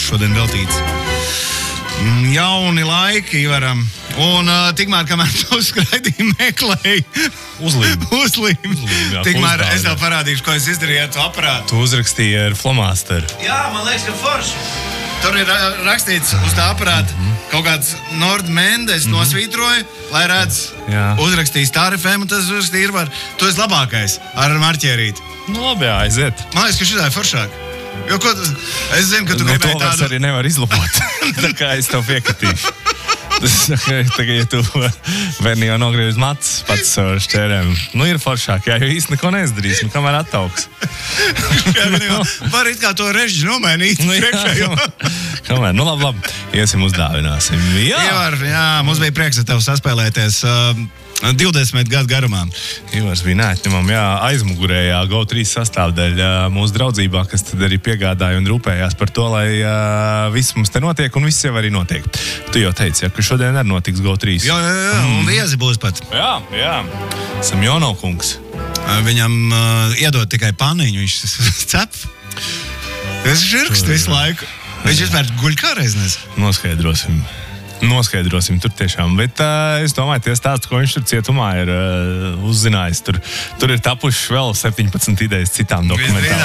šodien veltīts. Jauni laiki, Ivaram. Un tikmēr, kamēr tu skraidīji meklēji uzlīm. Tikmēr es tev parādīšu, ko es izdarīju ar to aparātu. Tu uzrakstīji ar flomāsteru. Jā, man liekas, ka forši. Tur ir rakstīts uz tā aparāta kaut kāds Nordmendes nosvītroja, lai redz uzrakstīs Star FM, un tas uzrakstīja Irvar. Tu esi labākais ar marķierīti. Nu labi, aiziet. Man liekas, ka šitā ir foršāk. Jo, es zinu, ka tu gribēji tādu... To arī nevar izlabot. Tā kā es tev piekatīšu. Tagad, ja tu bērni jau nogriež matus pats ar šķērēm, nu ir foršāk, jo īsti neko neizdarīs, kamēr attauks. Var it kā to režģi nomainīt. Kamēr, labi, iesim uzdāvināsim. Ivar, mums bija prieks ar tevi saspēlēties 20 gadu garumā. Ivars bija neatņemama, aizmugurējā GO3 sastāvdaļa mūsu draudzībā, kas tad arī piegādāja un rūpējās par to, lai viss mums te notiek un viss jau arī notiek. Tu jau teici, ka šodien arī notiks GO3. Jā, un viesi būs pat. Jā. Samjono kungs. Viņam iedod tikai paniņu, viņš cep. Tas ir žirkst visu laiku. Viņš vispār guļ kā reizes. Noskaidrosim tur tiešām, bet es domāju, tie stāsti, ko viņš tur cietumā ir uzzinājis. Tur ir tapušas vēl 17 idejas citām dokumentālām